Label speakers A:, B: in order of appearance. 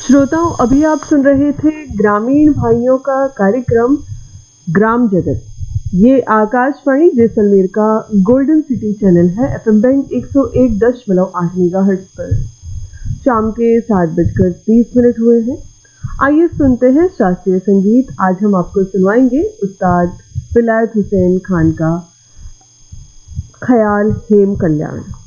A: श्रोताओं, अभी आप सुन रहे थे ग्रामीण भाइयों का कार्यक्रम ग्राम जगत। ये आकाशवाणी जैसलमेर का गोल्डन सिटी चैनल है। एफएम बैंड 101.8 मेगाहर्ट्ज पर शाम के 7:30 हुए हैं। आइए सुनते हैं शास्त्रीय संगीत। आज हम आपको सुनवाएंगे उस्ताद विलायत हुसैन खान का ख्याल हेम कल्याण।